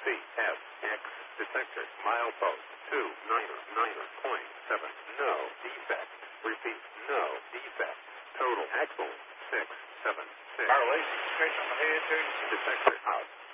CFX detected. Milepost 299.7. No defect. Repeat, no defect. Total axle 676. Harley, straight on ahead, turn. Detector out.